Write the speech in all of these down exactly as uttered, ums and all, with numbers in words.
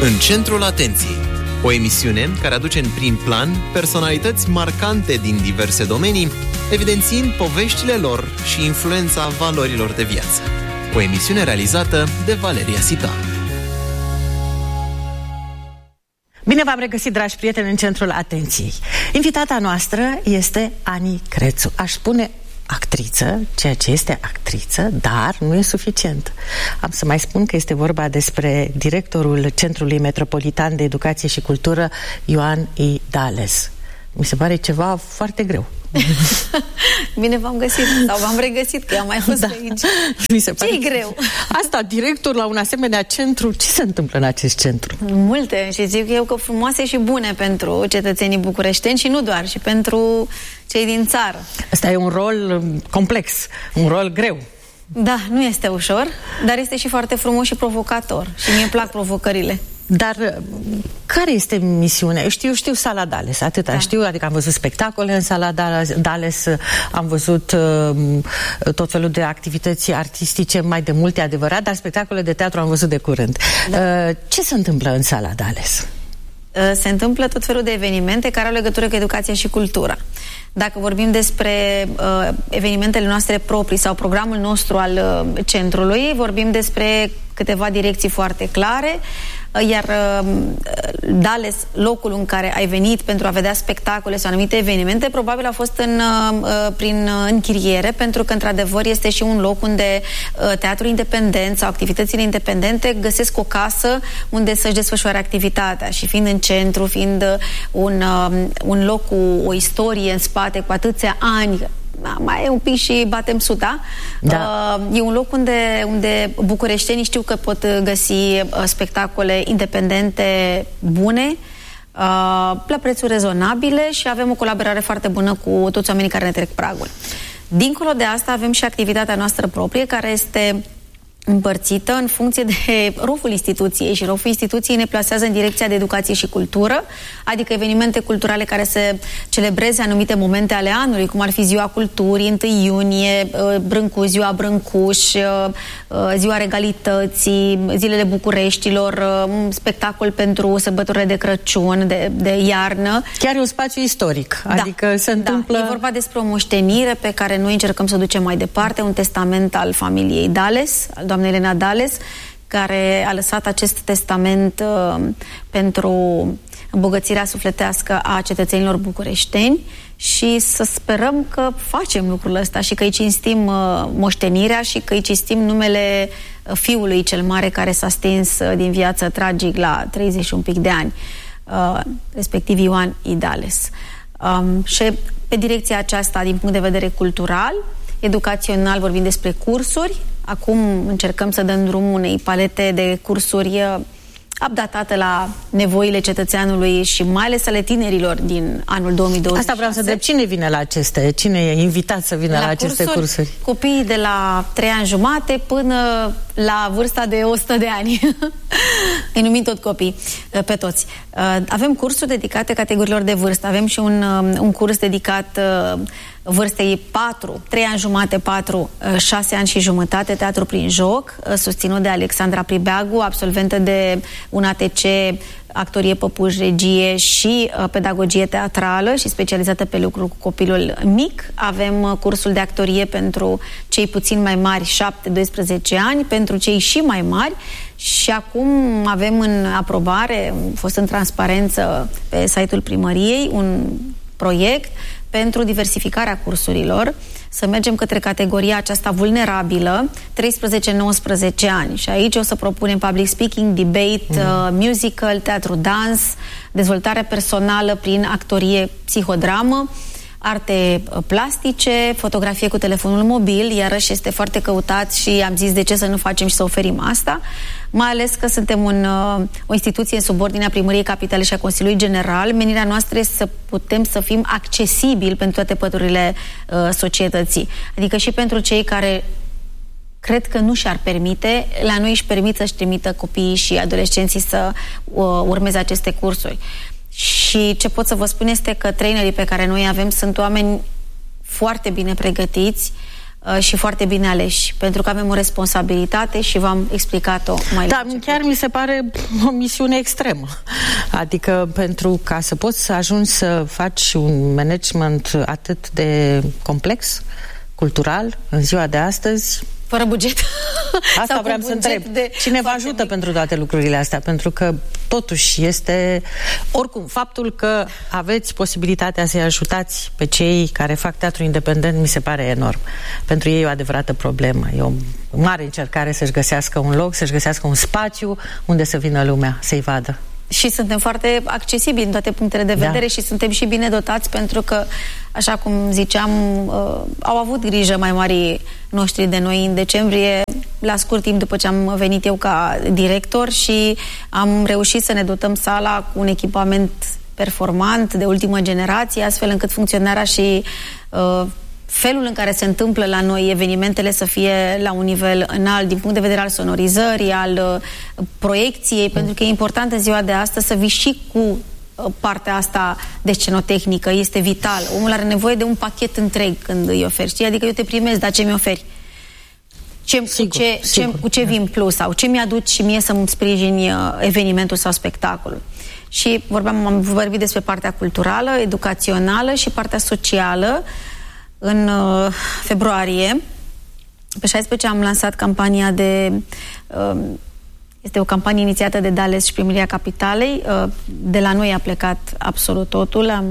În centrul atenției, o emisiune care aduce în prim plan personalități marcante din diverse domenii, evidențiind poveștile lor și influența valorilor de viață. O emisiune realizată de Valeria Sita. Bine v-am regăsit, dragi prieteni, în centrul atenției. Invitata noastră este Ani Crețu. Aș spune actriță, ceea ce este actriță, dar nu e suficient. Am să mai spun că este vorba despre directorul Centrului Metropolitan de Educație și Cultură, Ioan I. Dales. Mi se pare ceva foarte greu. Bine v-am găsit, sau v-am regăsit, că am mai fost da. aici. Mi se pare Ce-i greu? Asta, director la un asemenea centru, ce se întâmplă în acest centru? Multe, și zic eu că frumoase și bune pentru cetățenii bucureșteni și nu doar, și pentru cei din țară. Asta e un rol complex, un rol greu. Da, nu este ușor, dar este și foarte frumos și provocator. Și mie îmi plac provocările. Dar care este misiunea? Știu, știu Sala Dales, atâta da. știu, adică am văzut spectacole în Sala Dales, am văzut uh, tot felul de activități artistice, mai de multe, adevărat, dar spectacole de teatru am văzut de curând. Da. Uh, ce se întâmplă în Sala Dales? Uh, se întâmplă tot felul de evenimente care au legătură cu educația și cultura. Dacă vorbim despre uh, evenimentele noastre proprii sau programul nostru al uh, centrului, vorbim despre câteva direcții foarte clare, uh, iar uh, Dales, locul în care ai venit pentru a vedea spectacole sau anumite evenimente, probabil a fost în, uh, prin închiriere, pentru că într-adevăr este și un loc unde uh, teatrul independent sau activitățile independente găsesc o casă unde să-și desfășoare activitatea, și fiind în centru, fiind un, uh, un loc cu o istorie în spate, cu atâția ani, mai e un pic și batem suta. Da. Uh, e un loc unde, unde bucureștenii știu că pot găsi uh, spectacole independente bune, uh, la prețuri rezonabile, și avem o colaborare foarte bună cu toți oamenii care ne trec pragul. Dincolo de asta avem și activitatea noastră proprie, care este împărțită în funcție de roful instituției, și roful instituției ne plasează în direcția de educație și cultură, adică evenimente culturale care să celebreze anumite momente ale anului, cum ar fi Ziua Culturii, întâi iunie, Brâncu, Ziua Brâncuș, Ziua Regalității, Zilele Bucureștilor, un spectacol pentru sărbătorile de Crăciun, de, de iarnă. Chiar e un spațiu istoric, da. adică se întâmplă... Da. E vorba despre o moștenire pe care noi încercăm să o ducem mai departe, un testament al familiei Dales, al doamnei Elena Dales, care a lăsat acest testament uh, pentru îmbogățirea sufletească a cetățenilor bucureșteni, și să sperăm că facem lucrul ăsta și că îi cinstim uh, moștenirea și că îi cinstim numele fiului cel mare care s-a stins uh, din viață tragic la treizeci și un pic de ani, uh, respectiv Ioan I. Dales. Um, și pe direcția aceasta, din punct de vedere cultural, educațional, vorbim despre cursuri. Acum încercăm să dăm drumul unei palete de cursuri updatată la nevoile cetățeanului și mai ales ale tinerilor din anul două mii douăzeci și șase. Asta vreau să întreb, cine vine la aceste, cine e invitat să vină la, la aceste cursuri? cursuri? Copiii de la trei ani jumate până la vârsta de o sută de ani. Îi numim tot copii, pe toți. Avem cursuri dedicate categoriilor de vârstă. Avem și un, un curs dedicat vârstei patru, trei ani jumate, patru, șase ani și jumătate, teatru prin joc, susținut de Alexandra Pribeagu, absolventă de un A T C, actorie, păpuși, regie și uh, pedagogie teatrală și specializată pe lucru cu copilul mic. Avem uh, cursul de actorie pentru cei puțin mai mari, șapte doisprezece ani, pentru cei și mai mari, și acum avem în aprobare, a fost în transparență pe site-ul primăriei, un proiect pentru diversificarea cursurilor, să mergem către categoria aceasta vulnerabilă, treisprezece nouăsprezece ani. Și aici o să propunem public speaking, debate, mm. uh, musical, teatru, dans, dezvoltare personală prin actorie, psihodramă, arte plastice, fotografie cu telefonul mobil, iarăși este foarte căutat și am zis de ce să nu facem și să oferim asta, mai ales că suntem un, o instituție în subordinea Primăriei Capitale și a Consiliului General. Menirea noastră este să putem să fim accesibili pentru toate păturile uh, societății. Adică și pentru cei care cred că nu și-ar permite, la noi își permit să-și trimită copiii și adolescenții să uh, urmeze aceste cursuri. Și ce pot să vă spun este că trainerii pe care noi avem sunt oameni foarte bine pregătiți, și foarte bine aleși, pentru că avem o responsabilitate și v-am explicat-o mai Da, chiar mi se pare o misiune extremă. Adică pentru ca să poți să ajungi să faci un management atât de complex, cultural, în ziua de astăzi... Fără buget. Asta vreau să întreb. Cine vă ajută mic. pentru toate lucrurile astea? Pentru că totuși este... Oricum, faptul că aveți posibilitatea să-i ajutați pe cei care fac teatru independent mi se pare enorm. Pentru ei e o adevărată problemă. E o mare încercare să-și găsească un loc, să-și găsească un spațiu unde să vină lumea, să-i vadă. Și suntem foarte accesibili în toate punctele de vedere, da. Și suntem și bine dotați, pentru că, așa cum ziceam, uh, au avut grijă mai mari noștri de noi în decembrie, la scurt timp după ce am venit eu ca director, și am reușit să ne dotăm sala cu un echipament performant, de ultimă generație, astfel încât funcționarea și uh, felul în care se întâmplă la noi evenimentele să fie la un nivel înalt din punct de vedere al sonorizării, al uh, proiecției, mm. pentru că e important în ziua de astăzi să vii și cu uh, partea asta de scenotehnică, este vital. Omul are nevoie de un pachet întreg când îi oferi, știi? Adică eu te primesc, dar ce mi oferi? Ce, sigur, cu, ce, sigur, ce, cu ce vin plus? Sau ce mi-aduci și mie să-mi sprijini uh, evenimentul sau spectacolul? Și vorbeam, am vorbit despre partea culturală, educațională și partea socială. În uh, februarie, pe șaisprezece, am lansat campania de... Uh, este o campanie inițiată de Dales și Primăria Capitalei. Uh, de la noi a plecat absolut totul. Am,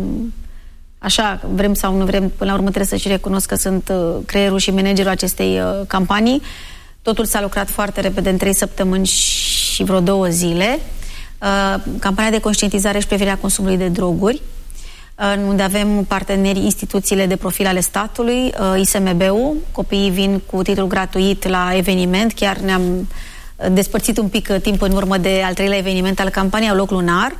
așa, vrem sau nu vrem, până la urmă trebuie să și recunosc că sunt uh, creierul și managerul acestei uh, campanii. Totul s-a lucrat foarte repede, în trei săptămâni și vreo două zile. Uh, campania de conștientizare și prevenirea consumului de droguri, unde avem parteneri, instituțiile de profil ale statului, I S M B-ul, copiii vin cu titlu gratuit la eveniment, chiar ne-am despărțit un pic timp în urmă de al treilea eveniment al campaniei, au loc lunar,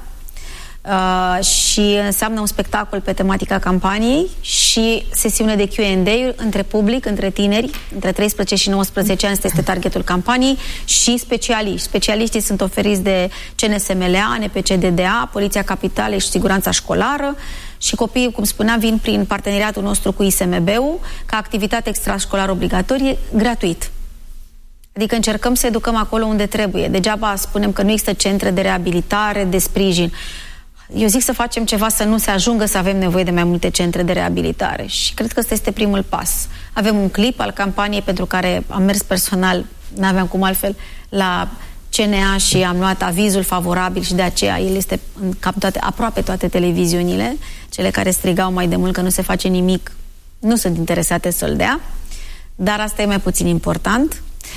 uh, și înseamnă un spectacol pe tematica campaniei și sesiune de Q and A între public, între tineri, între treisprezece și nouăsprezece ani, este targetul campaniei, și specialiști. Specialiștii sunt oferiți de C N S M L A, N P C D D A, Poliția Capitalei și Siguranța Școlară, și copiii, cum spuneam, vin prin parteneriatul nostru cu I S M B-ul ca activitate extrașcolară obligatorie, gratuit. Adică încercăm să educăm acolo unde trebuie. Degeaba spunem că nu există centre de reabilitare, de sprijin. Eu zic să facem ceva să nu se ajungă să avem nevoie de mai multe centre de reabilitare, și cred că ăsta este primul pas. Avem un clip al campaniei pentru care am mers personal, n-aveam cum altfel, la C N A și am luat avizul favorabil, și de aceea el este în cap toate, aproape toate televiziunile. Cele care strigau mai de mult că nu se face nimic nu sunt interesate să-l dea, dar asta e mai puțin important.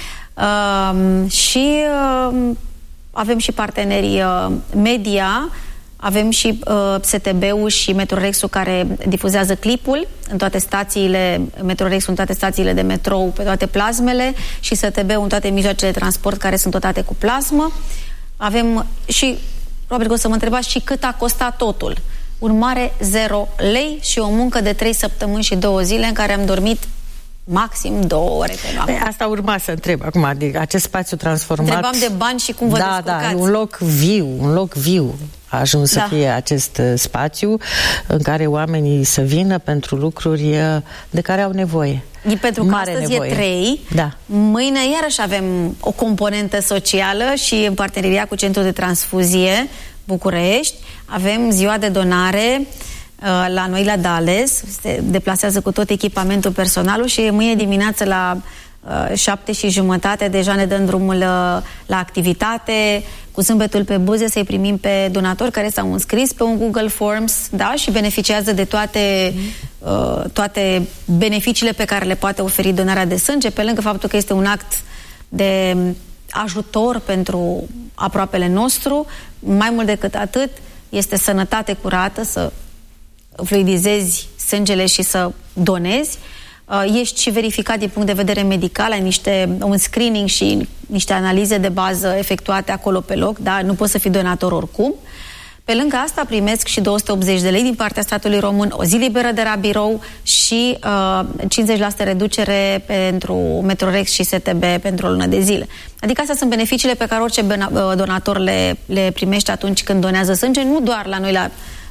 Uh, și uh, avem și partenerii uh, media, avem și uh, S T B-ul și Metrorex-ul care difuzează clipul în toate stațiile, Metrorex-ul în toate stațiile de metrou, pe toate plazmele, și S T B-ul în toate mijloacele de transport care sunt dotate cu plasmă. Avem și, probabil că o să mă întrebați, și cât a costat totul. Un mare zero lei și o muncă de trei săptămâni și două zile în care am dormit maxim două ore pe noapte. Asta urma să întreb acum, adică acest spațiu transformat... Întrebam de bani și cum vă da, descurcați. Da, un loc viu, un loc viu a ajuns da. să fie acest uh, spațiu în care oamenii să vină pentru lucruri uh, de care au nevoie. E pentru că Mare astăzi nevoie. e trei, da. Mâine iarăși avem o componentă socială și în parteneria cu Centrul de Transfuzie București avem ziua de donare la noi la Dales, se deplasează cu tot echipamentul personalul, și mâine dimineață la uh, șapte și jumătate deja ne dăm drumul uh, la activitate, cu zâmbetul pe buze, să-i primim pe donatori care s-au înscris pe un Google Forms, da, și beneficiază de toate, uh, toate beneficiile pe care le poate oferi donarea de sânge, pe lângă faptul că este un act de ajutor pentru aproapele nostru. Mai mult decât atât, este sănătate curată, să fluidizezi sângele și să donezi. Uh, ești și verificat din punct de vedere medical, ai niște, un screening și niște analize de bază efectuate acolo pe loc, da? Nu poți să fii donator oricum. Pe lângă asta primesc și două sute optzeci de lei din partea statului român, o zi liberă de la birou și uh, cincizeci la sută reducere pentru Metrorex și S T B pentru o lună de zile. Adică astea sunt beneficiile pe care orice donator le, le primește atunci când donează sânge, nu doar la noi la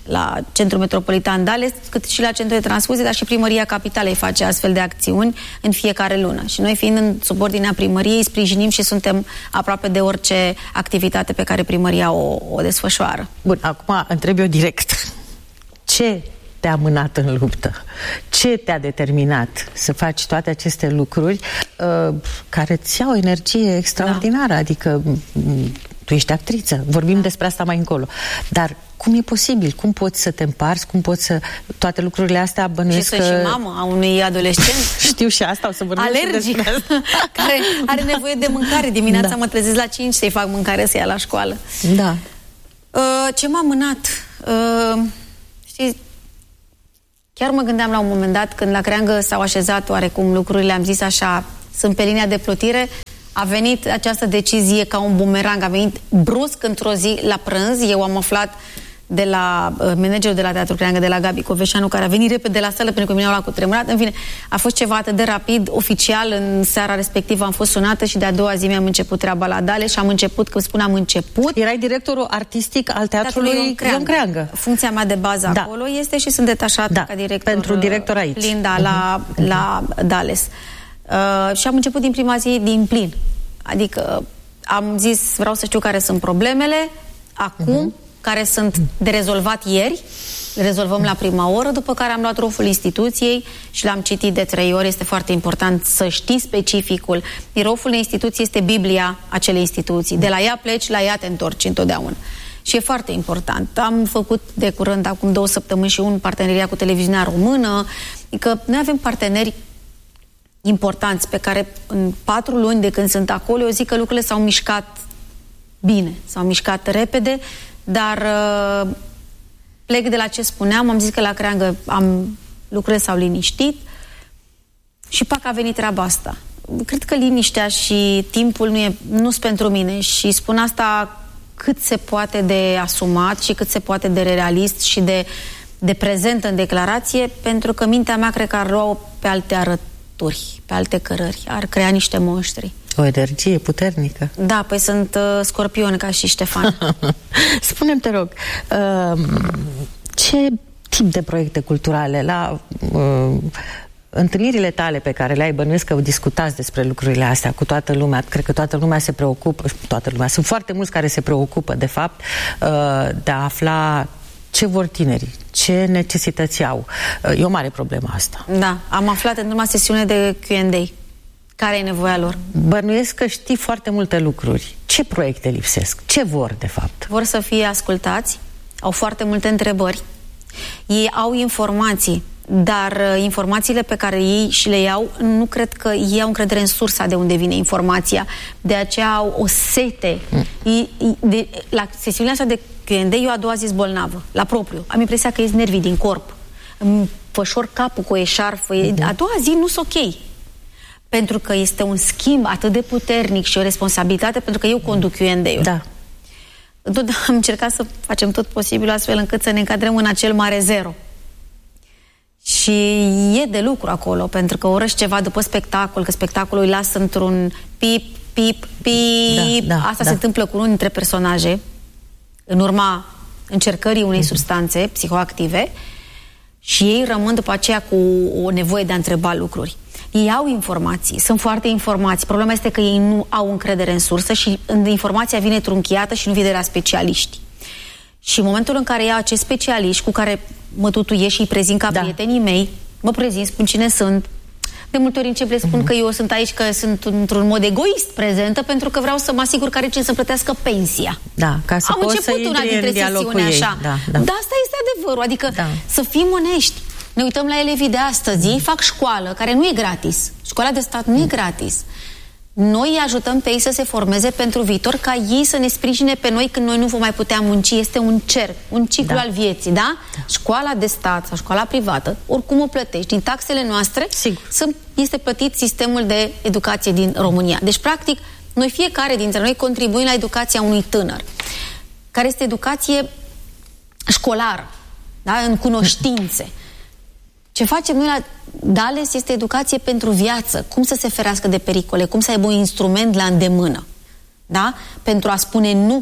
la Centrul Metropolitan Dales, cât și la Centrul de Transfuzie, dar și Primăria Capitalei face astfel de acțiuni în fiecare lună. Și noi, fiind în subordinea primăriei, sprijinim și suntem aproape de orice activitate pe care primăria o, o desfășoară. Bun, acum întreb eu direct. Ce te-a mânat în luptă? Ce te-a determinat să faci toate aceste lucruri uh, care îți iau energie extraordinară? Da. Adică tu ești actriță, vorbim da. despre asta mai încolo. Dar cum e posibil? Cum poți să te împarți? Cum poți să... Toate lucrurile astea bănuiesc că... Și să și mamă a unui adolescent. Știu și asta, o să vorbim alergic, și despre asta. care are nevoie de mâncare. Dimineața da. mă trezesc la cinci să-i fac mâncare să ia la școală. Da. Uh, ce m-a mânat? Uh, știi, chiar mă gândeam la un moment dat, când la Creangă s-au așezat oarecum lucrurile, am zis așa, sunt pe linia de plutire, a venit această decizie ca un bumerang, a venit brusc într-o zi la prânz, eu am aflat de la uh, managerul de la Teatrul Creangă, de la Gabi Coveșanu, care a venit repede la sală pentru că mine au luat cu tremurat. În fine, a fost ceva atât de rapid, oficial, în seara respectivă am fost sunată și de-a doua zi mi-am început treaba la Dale și am început, când spun am început... Erai directorul artistic al Teatrului Ion Creangă. Ion Creangă. Funcția mea de bază da. acolo este și sunt detașată da. ca director, pentru director aici. Plin, da, uh-huh. la, la Dales. Uh, și am început din prima zi din plin. Adică am zis, vreau să știu care sunt problemele, acum... Uh-huh. care sunt de rezolvat ieri, le rezolvăm la prima oră, după care am luat roful instituției și l-am citit de trei ori. Este foarte important să știi specificul. Roful de instituție este Biblia acelei instituții. De la ea pleci, la ea te întorci întotdeauna. Și e foarte important. Am făcut de curând, acum două săptămâni, și un parteneriat cu Televiziunea Română. Adică noi avem parteneri importanți pe care în patru luni de când sunt acolo, eu zic că lucrurile s-au mișcat bine, s-au mișcat repede, dar uh, plec de la ce spuneam, am zis că la Creangă am, lucrurile s-au liniștit și pac a venit treaba asta. Cred că liniștea și timpul nu e, nu-s pentru mine și spun asta cât se poate de asumat și cât se poate de realist și de, de prezent în declarație, pentru că mintea mea cred că ar lua pe alte arături, pe alte cărări, ar crea niște monștri. O energie puternică. Da, păi sunt uh, scorpion ca și Ștefan. Spune-mi, te rog, uh, ce tip de proiecte culturale la uh, întâlnirile tale pe care le-ai, bănuiesc că discutați despre lucrurile astea cu toată lumea, cred că toată lumea se preocupă, toată lumea, sunt foarte mulți care se preocupă, de fapt, uh, de a afla ce vor tinerii, ce necesități au. Uh, e o mare problemă asta. Da, am aflat în urma sesiune de Q and A. Care e nevoia lor? Bănuiesc că știi foarte multe lucruri. Ce proiecte lipsesc? Ce vor, de fapt? Vor să fie ascultați, au foarte multe întrebări, ei au informații, dar uh, informațiile pe care ei și le iau, nu cred că ei au încredere în sursa de unde vine informația. De aceea au o sete. Mm. Ei, de, la sesiunea asta de Q and A, eu a doua zi bolnavă, la propriu. Am impresia că ies nervii din corp. Îmi fășor capul cu o eșarfă. Mm-hmm. A doua zi nu sunt ok. Pentru că este un schimb atât de puternic și o responsabilitate, pentru că eu conduc Q and A-ul. Da. Tot am încercat să facem tot posibil astfel încât să ne încadrăm în acel mare zero. Și e de lucru acolo, pentru că orăși ceva după spectacol, că spectacolul îi lasă într-un pip, pip, pip. Da, da, Asta da. se întâmplă cu unul dintre personaje, în urma încercării unei mm-hmm. substanțe psihoactive, și ei rămân după aceea cu o nevoie de a întreba lucruri. Ei au informații, sunt foarte informați. Problema este că ei nu au încredere în sursă și informația vine trunchiată și nu vine de la specialiști. Și în momentul în care iau acești specialiști cu care mă tutuie și îi prezint ca da. prietenii mei, mă prezint, spun cine sunt. De multe ori încep le spun uh-huh. că eu sunt aici, că sunt într-un mod egoist prezentă, pentru că vreau să mă asigur că are cine să plătească pensia. Da, ca să Am poți început să una dintre sesiuni așa. Da, da. Dar asta este adevărul, adică da. să fim onești. Ne uităm la elevii de astăzi, ei fac școală, care nu e gratis. Școala de stat nu e gratis. Noi îi ajutăm pe ei să se formeze pentru viitor, ca ei să ne sprijine pe noi când noi nu vom mai putea munci. Este un cerc, un ciclu da. al vieții, da? da? Școala de stat sau școala privată, oricum o plătești, din taxele noastre, sunt, este plătit sistemul de educație din România. Deci, practic, noi fiecare dintre noi contribuim la educația unui tânăr, care este educație școlară, da? În cunoștințe. Ce facem noi la Dales este educație pentru viață. Cum să se ferească de pericole, cum să aibă un instrument la îndemână. Da? Pentru a spune nu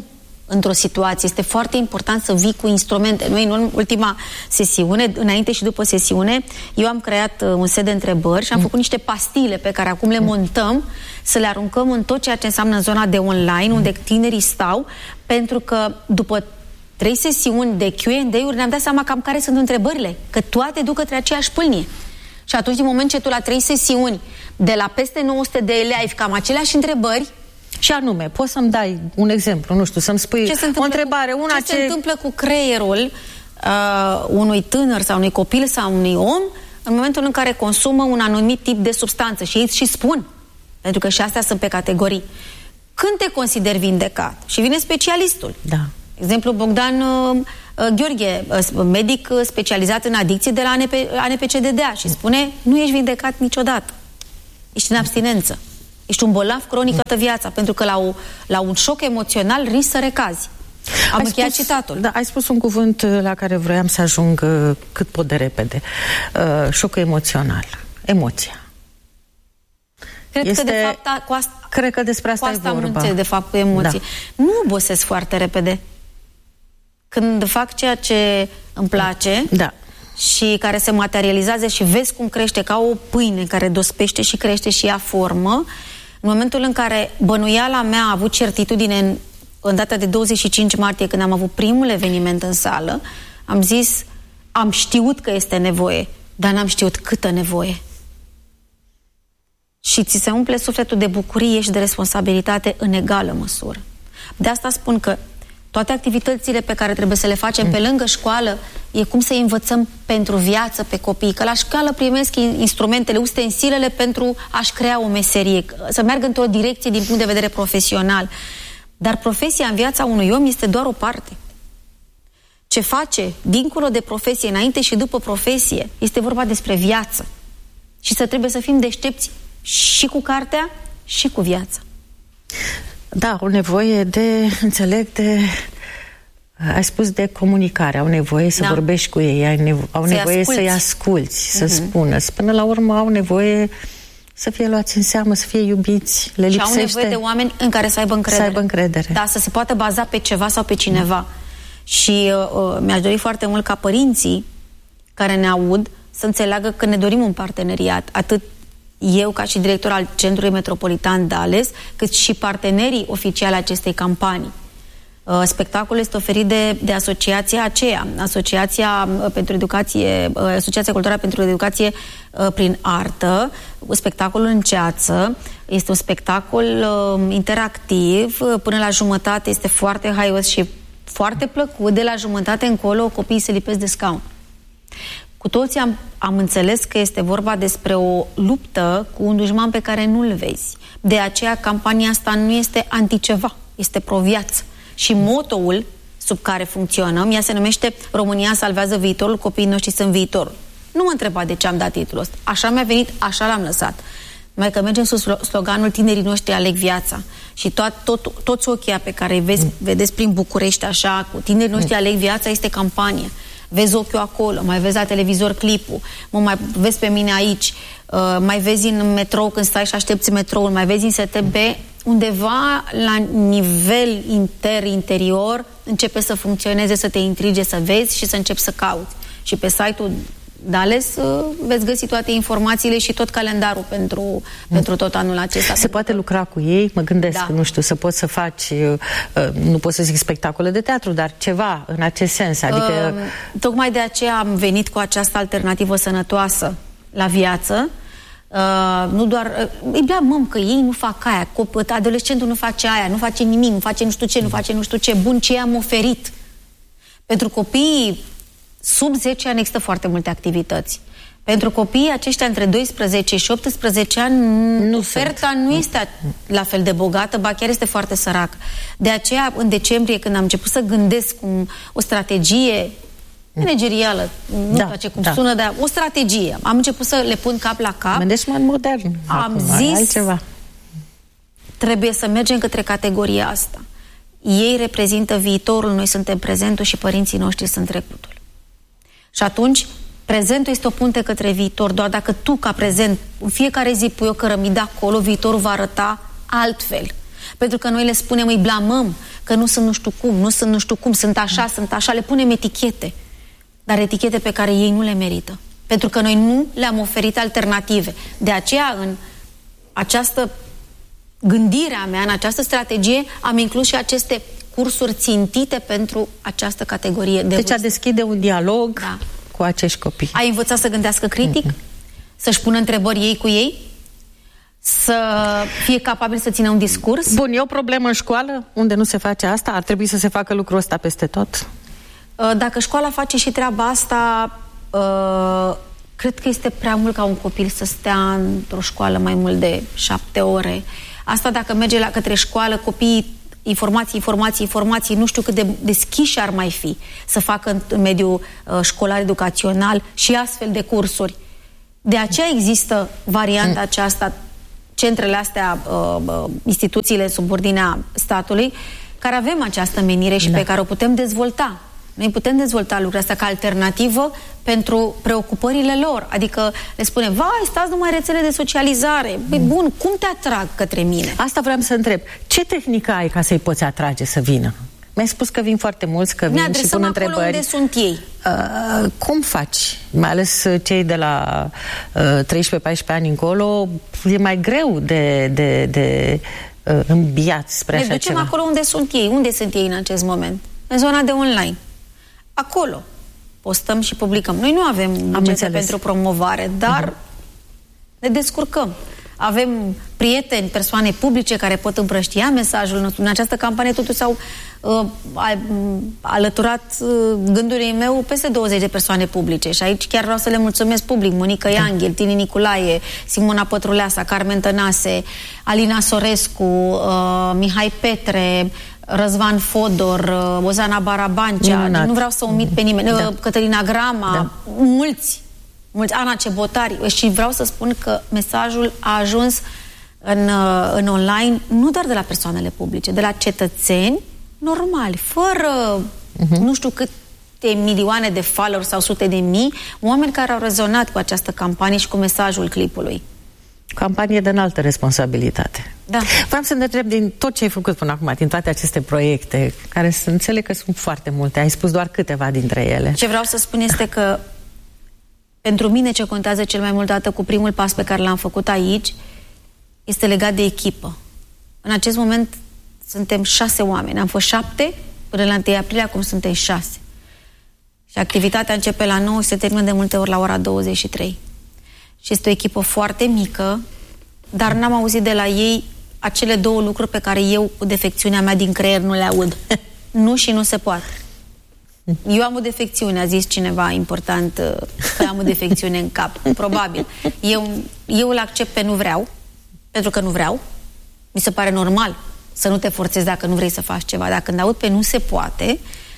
într-o situație. Este foarte important să vii cu instrumente. Noi, în ultima sesiune, înainte și după sesiune, eu am creat un set de întrebări și am făcut niște pastile pe care acum le montăm, să le aruncăm în tot ceea ce înseamnă zona de online, unde tinerii stau, pentru că după trei sesiuni de Q and A-uri ne-am dat seama cam care sunt întrebările, că toate duc către aceeași pâlnie. Și atunci, din moment ce tu la trei sesiuni, de la peste nouă sute de elevi, cam aceleași întrebări. Și anume, poți să-mi dai un exemplu, nu știu, să-mi spui o întrebare. Cu, una ce, ce se întâmplă cu creierul uh, unui tânăr sau unui copil sau unui om în momentul în care consumă un anumit tip de substanță? Și ei și spun, pentru că și astea sunt pe categorii. Când te consideri vindecat? Și vine specialistul. Da. Exemplu, Bogdan uh, uh, Gheorghe, uh, medic uh, specializat în adicție de la A N P C D D A și spune, nu ești vindecat niciodată. Ești în abstinență. Ești un bolnav cronic toată viața, pentru că la, o, la un șoc emoțional risc să recazi. Am ai încheiat spus, citatul. Da, ai spus un cuvânt la care vroiam să ajung uh, cât pot de repede. Uh, șocul emoțional. Emoția. Cred este, că de fapt a, cu asta, cred că despre asta, cu asta e vorba. Am înțeles, de fapt, cu emoții. Da. Nu obosesc foarte repede. Când fac ceea ce îmi place, da. și care se materializează și vezi cum crește ca o pâine care dospește și crește și ia formă, în momentul în care bănuiala mea a avut certitudine în, în data de douăzeci și cinci martie, când am avut primul eveniment în sală, am zis, am știut că este nevoie, dar n-am știut câtă nevoie. Și ți se umple sufletul de bucurie și de responsabilitate în egală măsură. De asta spun că toate activitățile pe care trebuie să le facem pe lângă școală e cum să învățăm pentru viață pe copii. Că la școală primesc instrumentele, ustensilele pentru a-și crea o meserie, să meargă într-o direcție din punct de vedere profesional. Dar profesia în viața unui om este doar o parte. Ce face dincolo de profesie, înainte și după profesie, este vorba despre viață. Și să trebuie să fim deștepți și cu cartea și cu viața. Da, au nevoie de, înțeleg, de, ai spus de comunicare, au nevoie să da. vorbești cu ei, ai nevo- au să-i nevoie asculți. să-i asculți, uh-huh. să spună. Până la urmă au nevoie să fie luați în seamă, să fie iubiți, le și lipsește. au nevoie de oameni în care să aibă încredere. Să aibă încredere. Da, să se poată baza pe ceva sau pe cineva. Uh-huh. Și uh, mi-aș dori foarte mult ca părinții care ne aud să înțeleagă că ne dorim un parteneriat, atât eu ca și director al Centrului Metropolitan Dales, cât și partenerii oficiali acestei campanii. Spectacolul este oferit de, de asociația aceea, Asociația pentru Educație, Asociația Culturală pentru Educație prin Artă. Spectacolul în ceață este un spectacol interactiv, până la jumătate este foarte haios și foarte plăcut, de la jumătate încolo copiii se lipesc de scaun. Cu toții am, am înțeles că este vorba despre o luptă cu un dușman pe care nu-l vezi. De aceea campania asta nu este anticeva, este pro-viață. Și motoul sub care funcționăm, ea se numește România salvează viitorul, copiii noștri sunt viitorul. Nu mă întreba de ce am dat titlul ăsta. Așa mi-a venit, așa l-am lăsat. Mai că mergem sus sloganul tinerii noștri aleg viața. Și tot, tot, toți ochii pe care îi vezi, vedeți prin București așa, cu tinerii noștri aleg viața, este campanie. Vezi ochiul acolo, mai vezi la televizor clipul, mă mai vezi pe mine aici, uh, mai vezi în metrou când stai și aștepți metroul, mai vezi în S T B, undeva la nivel inter, interior, începe să funcționeze, să te intrige, să vezi și să începi să cauți. Și pe site-ul Dales uh, veți găsi toate informațiile și tot calendarul pentru, mm. pentru tot anul acesta. Se poate lucra cu ei? Mă gândesc, da. nu știu, să poți să faci, uh, nu pot să zic spectacole de teatru, dar ceva în acest sens. Adică... Uh, tocmai de aceea am venit cu această alternativă sănătoasă la viață. Uh, nu doar... Uh, îi blamăm că ei nu fac aia, adolescentul nu face aia, nu face nimic, nu face nu știu ce, nu face nu știu ce. Bun, ce am oferit? Pentru copiii sub zece ani există foarte multe activități. Pentru copiii aceștia între doisprezece și optsprezece ani, nu oferta sunt. nu este la fel de bogată, ba chiar este foarte săracă. De aceea, în decembrie, când am început să gândesc cum, o strategie managerială, nu da, place cum da. sună, dar o strategie. Am început să le pun cap la cap. Management modern. Am acum, zis, altceva. Trebuie să mergem către categoria asta. Ei reprezintă viitorul, noi suntem prezentul și părinții noștri sunt trecutul. Și atunci, prezentul este o punte către viitor. Doar dacă tu, ca prezent, în fiecare zi pui o cărămidă acolo, viitorul va arăta altfel. Pentru că noi le spunem, îi blamăm, că nu sunt nu știu cum, nu sunt nu știu cum, sunt așa, sunt așa, le punem etichete. Dar etichete pe care ei nu le merită. Pentru că noi nu le-am oferit alternative. De aceea, în această gândire a mea, în această strategie, am inclus și aceste cursuri țintite pentru această categorie de Deci vârstă. a deschide un dialog Da. cu acești copii. Ai învățat să gândească critic, mm-hmm. să-și pună întrebări ei cu ei, să fie capabil să țină un discurs. Bun, e o problemă în școală unde nu se face asta? Ar trebui să se facă lucrul ăsta peste tot? Dacă școala face și treaba asta, cred că este prea mult ca un copil să stea într-o școală mai mult de șapte ore. Asta dacă merge la către școală, copiii, informații, informații, informații, nu știu cât de deschiși ar mai fi să facă în, în mediul uh, școlar educațional și astfel de cursuri. De aceea există varianta aceasta, centrele astea, uh, uh, instituțiile sub ordinea statului, care avem această menire și da. pe care o putem dezvolta. Noi putem dezvolta lucrurile astea ca alternativă pentru preocupările lor. Adică le spune, vai, stați numai rețele de socializare. Păi bun, cum te atrag către mine? Asta vreau să întreb. Ce tehnică ai ca să-i poți atrage să vină? Mi-ai spus că vin foarte mulți, că vin ne și pun întrebări. acolo unde sunt ei. Uh, cum faci? Mai ales cei de la uh, treisprezece paisprezece ani încolo, e mai greu de, de, de uh, îmbiat spre ne așa ducem ceva. acolo unde sunt ei. Unde sunt ei în acest moment? În zona de online. Acolo postăm și publicăm. Noi nu avem bugete pentru promovare, dar uh-huh. ne descurcăm. Avem prieteni, persoane publice care pot împrăștia mesajul nostru. În această campanie totuși s-au uh, alăturat uh, gândurile meu peste douăzeci de persoane publice și aici chiar vreau să le mulțumesc public. Monica Ianghel, Tini Niculae, Simona Pătruleasa, Carmen Tănase, Alina Sorescu, uh, Mihai Petre, Răzvan Fodor, Ozana Barabancea, nu vreau să omit pe nimeni, da. Cătălina Grama, da. mulți, mulți, Ana Cebotari, și vreau să spun că mesajul a ajuns în, în online nu doar de la persoanele publice, de la cetățeni normali, fără uh-huh. nu știu câte milioane de followers sau sute de mii, oameni care au rezonat cu această campanie și cu mesajul clipului. Campanie de înaltă responsabilitate. Da. Vreau să ne întreb din tot ce ai făcut până acum, din toate aceste proiecte, care să înțeleg că sunt foarte multe, ai spus doar câteva dintre ele. Ce vreau să spun este că pentru mine ce contează cel mai mult, dată cu primul pas pe care l-am făcut aici, este legat de echipă. În acest moment suntem șase oameni. Am fost șapte până la întâi aprilie, acum suntem șase. Și activitatea începe la nouă și se termină de multe ori la ora douăzeci și trei. Și este o echipă foarte mică, dar n-am auzit de la ei acele două lucruri pe care eu, cu defecțiunea mea din creier, nu le aud. Nu și nu se poate. Eu am o defecțiune, a zis cineva important că am o defecțiune în cap. Probabil. Eu, eu îl accept pe nu vreau, pentru că nu vreau. Mi se pare normal să nu te forțezi dacă nu vrei să faci ceva. Dar când aud pe nu se poate,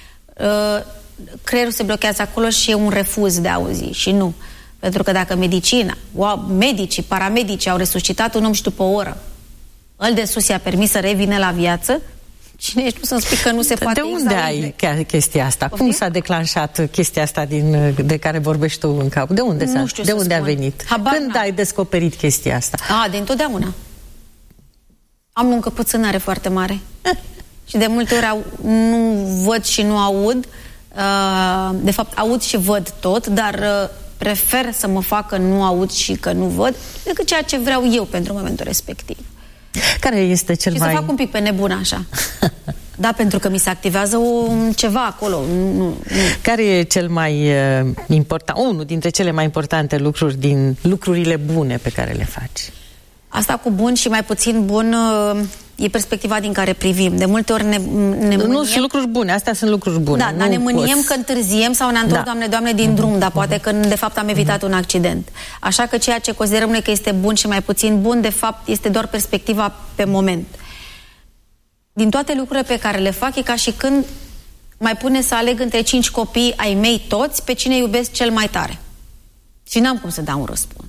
creierul se blochează acolo și e un refuz de a auzi. Și nu. Pentru că dacă medicina, wow, medicii, paramedicii au resuscitat un om și după o oră, îl de sus i-a permis să revină la viață, cine ești tu să-mi spui că nu se poate? De unde ai chiar chestia asta? Cum s-a declanșat chestia asta din, de care vorbești tu în cap? De unde, s-a, de unde a venit? Habar Când n-am. ai descoperit chestia asta? A, de întotdeauna. Am o încăpățânare foarte mare. Și de multe ori au, nu văd și nu aud. Uh, de fapt, aud și văd tot, dar uh, prefer să mă facă nu aud și că nu văd, decât ceea ce vreau eu pentru momentul respectiv. Care este cel și mai... să fac un pic pe nebun așa. Da, pentru că mi se activează o, ceva acolo. Nu, nu. Care e cel mai uh, important, unul dintre cele mai importante lucruri din lucrurile bune pe care le faci? Asta cu bun și mai puțin bun uh, e perspectiva din care privim. De multe ori ne, ne Nu, și lucruri bune, astea sunt lucruri bune. Da, dar ne mâniem poți... că întârziem sau ne-am întors, da. Doamne, Doamne, din mm-hmm. drum, dar poate că de fapt am evitat mm-hmm. un accident. Așa că ceea ce considerăm noi că este bun și mai puțin bun, de fapt este doar perspectiva pe moment. Din toate lucrurile pe care le fac, e ca și când mai pune să aleg între cinci copii ai mei toți pe cine iubesc cel mai tare. Și n-am cum să dau un răspuns.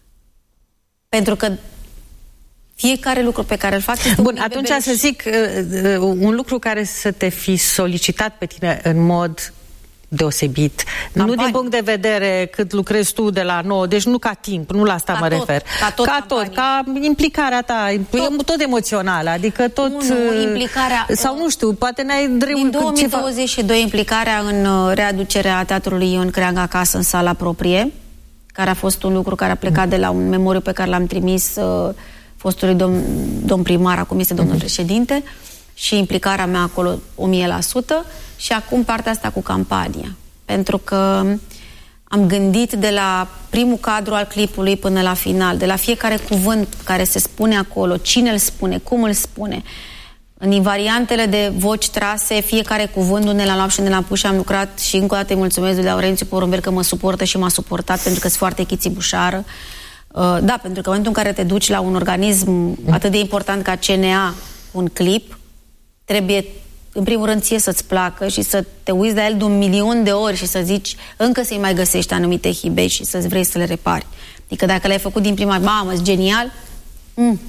Pentru că fiecare lucru pe care îl fac este Bun, atunci să zic uh, uh, un lucru care să te fi solicitat pe tine în mod deosebit. Campanie. Nu din punct de vedere cât lucrezi tu de la nouă, deci nu ca timp, nu la asta ca mă tot, refer. Ca tot, ca, tot ca implicarea ta, tot, tot emoțională, adică tot... Nu, implicarea... Sau nu știu, poate n-ai dreptul... Din două mii douăzeci și doi implicarea în readucerea Teatrului Ion Creangă acasă în sala proprie, care a fost un lucru care a plecat mm. de la un memoriu pe care l-am trimis uh, fostului domn, domn primar, acum este domnul mm. președinte, și implicarea mea acolo o mie la sută, și acum partea asta cu campania. Pentru că am gândit de la primul cadru al clipului până la final, de la fiecare cuvânt care se spune acolo, cine îl spune, cum îl spune, în invariantele de voci trase, fiecare cuvânt unde l-am luat și unde l-am pus, și am lucrat, și încă o dată îi mulțumesc lui Laurențiu Porumbel că mă suportă și m-a suportat, pentru că sunt foarte chițibușară. Uh, da, pentru că în momentul în care te duci la un organism atât de important ca C N A, un clip, trebuie în primul rând ție să-ți placă și să te uiți de el de un milion de ori și să zici încă să-i mai găsești anumite hibe și să vrei să le repari. Adică dacă l-ai făcut din prima, mamă, e genial, mm,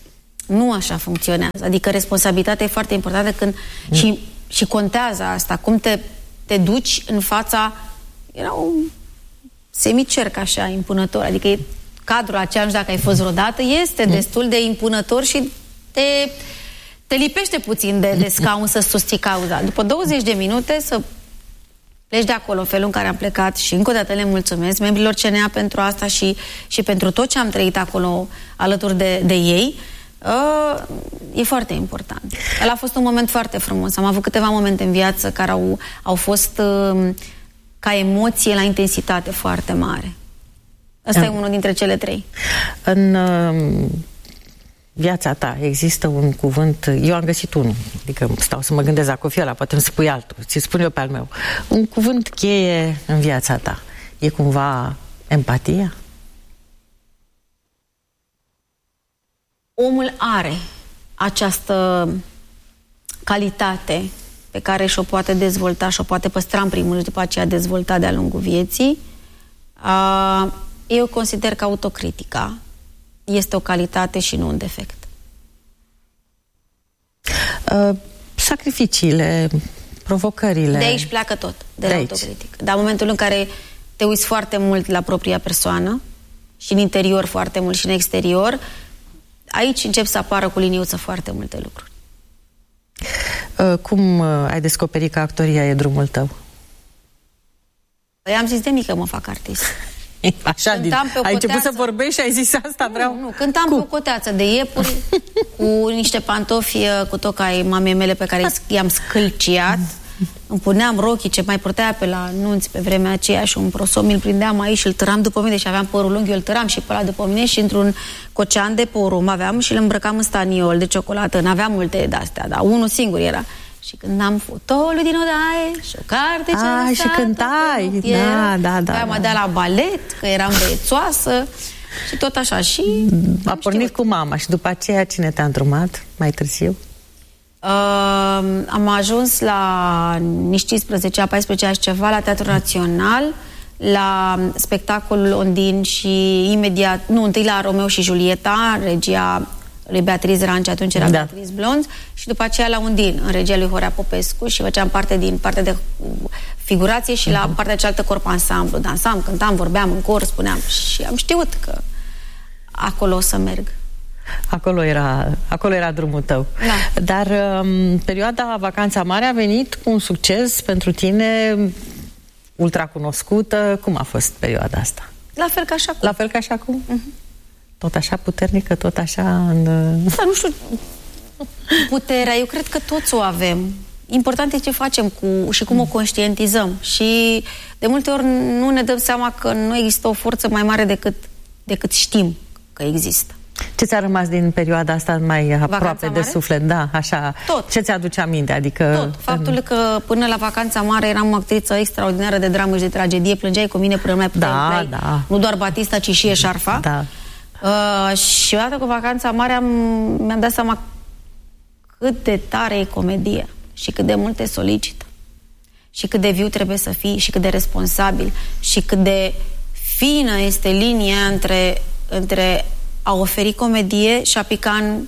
nu așa funcționează. Adică responsabilitatea e foarte importantă când mm. și, și contează asta. Cum te, te duci în fața... Era un semicerc așa, impunător. Adică e, cadrul acela, nu știu dacă ai fost vreodată, este mm. destul de impunător și te... te lipește puțin de, de scaun să susții cauza. După douăzeci de minute să pleci de acolo în felul în care am plecat, și încă o dată le mulțumesc membrilor C N A pentru asta și, și pentru tot ce am trăit acolo alături de, de ei. Uh, e foarte important. El a fost un moment foarte frumos. Am avut câteva momente în viață care au, au fost uh, ca emoție la intensitate foarte mare. Ăsta e unul dintre cele trei. În... Uh... viața ta există un cuvânt, eu am găsit unul, adică stau să mă gândesc dacă o fi ăla, poate îmi spui altul, ți spun eu pe al meu. Un cuvânt cheie în viața ta e cumva empatia? Omul are această calitate pe care și-o poate dezvolta și-o poate păstra în primul rând, după aceea dezvolta de-a lungul vieții. Eu consider că autocritica este o calitate și nu un defect. Uh, sacrificiile, provocările... De aici pleacă tot, de, de la autocritică. Dar în momentul în care te uiți foarte mult la propria persoană, și în interior foarte mult și în exterior, aici încep să apară cu liniuță foarte multe lucruri. Uh, cum uh, ai descoperit că actoria e drumul tău? Păi am zis de mică mă fac artist. Așa, din, ai început să vorbești și ai zis asta, vreau... Nu, nu, cântam pe o coteață de iepuri cu niște pantofi cu toca ai mamei mele pe care i-am scâlciat. Îmi puneam rochii ce mai purtea pe la nunți pe vremea aceea și un prosom îl prindeam aici și îl tăram după mine, și aveam părul lung, eu îl tăram și pe ăla după mine și într-un cocean de porum aveam și îl îmbrăcam în staniol de ciocolată. N-aveam multe de-astea, dar unul singur era. Și când am fotolul din odaie și o carte ce a, și cântai, da, da, da. Mă dea la balet, că eram băiețoasă și tot așa. Și a pornit știut. Cu mama și după aceea cine te-a îndrumat mai târziu? Uh, am ajuns la nici cincisprezece, paisprezece ani și ceva la Teatrul Național, la spectacolul Ondin și imediat, nu, întâi la Romeo și Julieta, regia lui Beatriz Ranci, atunci era da. Beatriz Blonz, și după aceea la Undin, în regia lui Horea Popescu, și făceam parte din partea de figurație și uh-huh. la partea cealaltă corp ansamblu. Dansam, cântam, vorbeam în cor, spuneam, și am știut că acolo o să merg. Acolo era, acolo era drumul tău. Da. Dar um, perioada Vacanța Mare a venit cu un succes pentru tine ultra cunoscută. Cum a fost perioada asta? La fel ca și acum. La fel ca și acum? Uh-huh. Tot așa puternică, tot așa în... Da, nu știu, puterea, eu cred că toți o avem. Important e ce facem cu, și cum o conștientizăm. Și de multe ori nu ne dăm seama că nu există o forță mai mare decât, decât știm că există. Ce ți-a rămas din perioada asta mai aproape Vacanța de mare? Suflet? Da, așa. Tot. Ce ți-aduce aminte? Adică... Tot. Faptul în... că până la Vacanța Mare eram o actriță extraordinară de dramă și de tragedie, plângeai cu mine până mai puteai da, play. Da. Nu doar Batista, ci și Eșarfa. Da. Uh, și odată cu Vacanța Mare am, mi-am dat seama cât de tare e comedie și cât de mult te solicită și cât de viu trebuie să fii și cât de responsabil și cât de fină este linia între, între a oferi comedie și a pica în